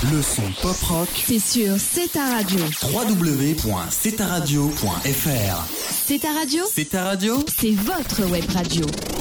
Le son pop-rock, c'est sur C'est ta radio. www.cetaradio.fr. C'est ta radio, C'est ta radio, c'est votre web radio.